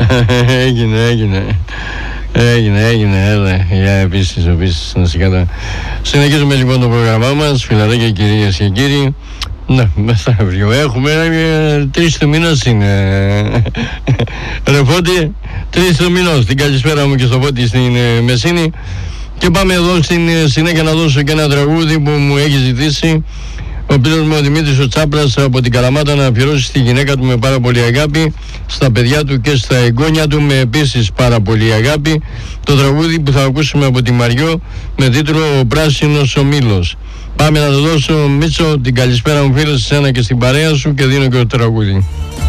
Έγινε, έλα. Για επίσης, να σηκάτα. Συνεχίζουμε λοιπόν το πρόγραμμά μας, φιλαράκια κυρίες και κύριοι. Ναι, μεθαύριο έχουμε, 3 του μήνος είναι. Ρε Φώτη, 3 του μήνος. Την καλησπέρα μου και στο Φώτη στην Μεσίνη. Και πάμε εδώ στην συνέχεια να δώσω και ένα τραγούδι που μου έχει ζητήσει ο φίλος μου ο Δημήτρης ο Τσάπρας από την Καλαμάτα, να αφιερώσει στη γυναίκα του με πάρα πολύ αγάπη, στα παιδιά του και στα εγγόνια του με επίσης πάρα πολύ αγάπη, το τραγούδι που θα ακούσουμε από τη Μαριό με τίτλο «Ο Πράσινος ο Μήλος». Πάμε να το δώσω, Μίτσο, την καλησπέρα μου φίλε, σε εσένα και στην παρέα σου, και δίνω και το τραγούδι.